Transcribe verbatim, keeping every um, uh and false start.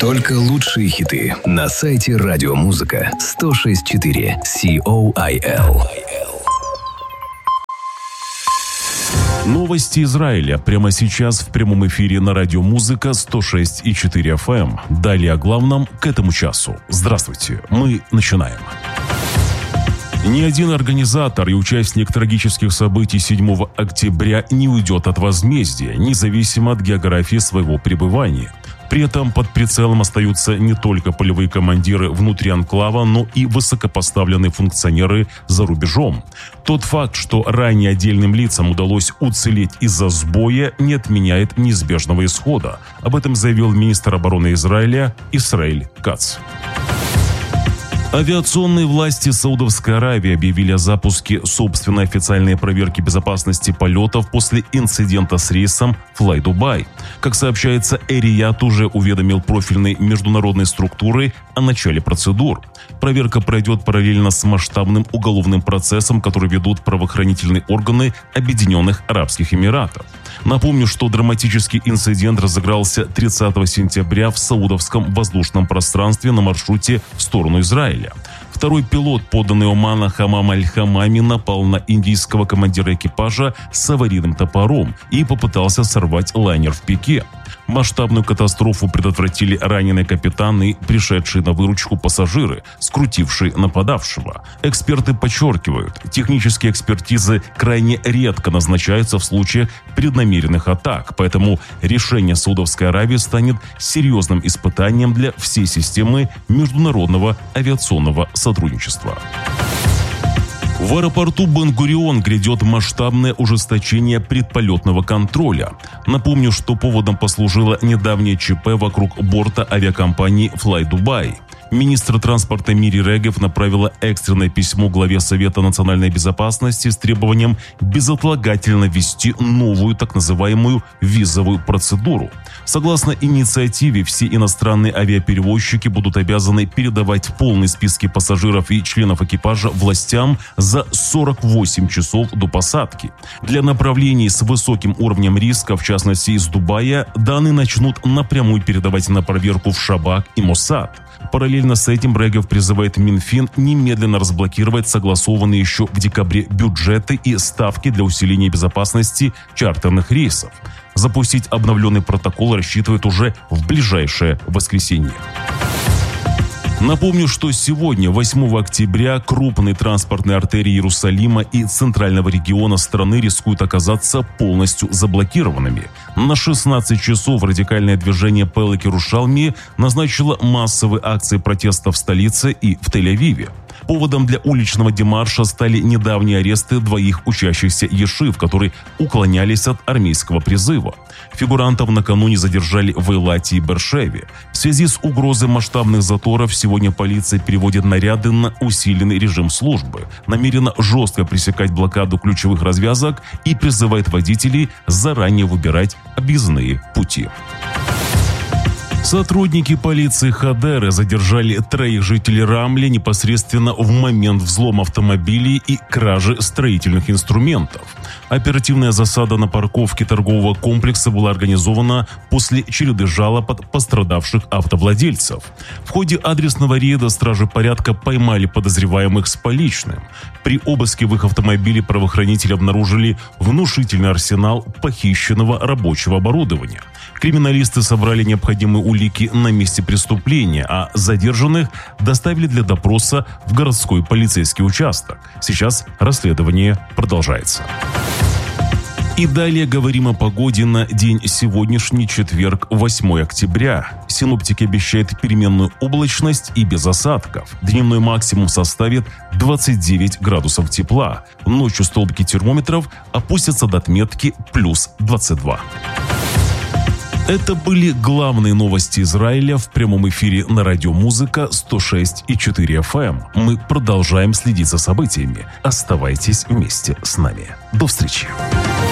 Только лучшие хиты на сайте Радиомузыка сто шесть и четыре Сиол. Новости Израиля прямо сейчас в прямом эфире на Радиомузыка сто шесть и четыре эф эм. Далее о главном к этому часу. Здравствуйте, мы начинаем. Ни один организатор и участник трагических событий седьмого октября не уйдет от возмездия, независимо от географии своего пребывания. При этом под прицелом остаются не только полевые командиры внутри анклава, но и высокопоставленные функционеры за рубежом. Тот факт, что ранее отдельным лицам удалось уцелеть из-за сбоя, не отменяет неизбежного исхода. Об этом заявил министр обороны Израиля Исраэль Кац. Авиационные власти Саудовской Аравии объявили о запуске собственной официальной проверки безопасности полетов после инцидента с рейсом Fly Dubai. Как сообщается, Эрияд уже уведомил профильные международные структуры о начале процедур. Проверка пройдет параллельно с масштабным уголовным процессом, который ведут правоохранительные органы Объединенных Арабских Эмиратов. Напомню, что драматический инцидент разыгрался тридцатого сентября в саудовском воздушном пространстве на маршруте в сторону Израиля. Второй пилот, подданный Омана Хамам Аль-Хамами, напал на индийского командира экипажа с аварийным топором и попытался сорвать лайнер в пике. Масштабную катастрофу предотвратили раненый капитан и пришедшие на выручку пассажиры, скрутившие нападавшего. Эксперты подчеркивают, технические экспертизы крайне редко назначаются в случаях преднамеренных атак, поэтому решение Саудовской Аравии станет серьезным испытанием для всей системы международного авиационного сотрудничества. В аэропорту Бен-Гурион грядет масштабное ужесточение предполетного контроля. Напомню, что поводом послужило недавнее ЧП вокруг борта авиакомпании Fly Dubai. Министр транспорта Мири Регев направила экстренное письмо главе Совета национальной безопасности с требованием безотлагательно ввести новую так называемую визовую процедуру. Согласно инициативе, все иностранные авиаперевозчики будут обязаны передавать полные списки пассажиров и членов экипажа властям за сорок восемь часов до посадки. Для направлений с высоким уровнем риска, в частности из Дубая, данные начнут напрямую передавать на проверку в Шабак и Моссад. Параллельно с этим Регев призывает Минфин немедленно разблокировать согласованные еще в декабре бюджеты и ставки для усиления безопасности чартерных рейсов. Запустить обновленный протокол рассчитывает уже в ближайшее воскресенье. Напомню, что сегодня, восьмого октября, крупные транспортные артерии Иерусалима и центрального региона страны рискуют оказаться полностью заблокированными. На шестнадцать часов радикальное движение Пелек Иерушалми назначило массовые акции протеста в столице и в Тель-Авиве. Поводом для уличного демарша стали недавние аресты двоих учащихся ешив, которые уклонялись от армейского призыва. Фигурантов накануне задержали в Эйлате и Бершеве. В связи с угрозой масштабных заторов сегодня полиция переводит наряды на усиленный режим службы, намерена жестко пресекать блокаду ключевых развязок и призывает водителей заранее выбирать объездные пути. Сотрудники полиции Хадеры задержали троих жителей Рамли непосредственно в момент взлома автомобилей и кражи строительных инструментов. Оперативная засада на парковке торгового комплекса была организована после череды жалоб от пострадавших автовладельцев. В ходе адресного рейда стражи порядка поймали подозреваемых с поличным. При обыске в их автомобиле правоохранители обнаружили внушительный арсенал похищенного рабочего оборудования. Криминалисты собрали необходимые улики на месте преступления, а задержанных доставили для допроса в городской полицейский участок. Сейчас расследование продолжается. И далее говорим о погоде на день сегодняшний, четверг, восьмого октября. Синоптики обещают переменную облачность и без осадков. Дневной максимум составит двадцать девять градусов тепла. Ночью столбики термометров опустятся до отметки плюс двадцать два. Это были главные новости Израиля в прямом эфире на Радиомузыка сто шесть и четыре эф эм. Мы продолжаем следить за событиями. Оставайтесь вместе с нами. До встречи.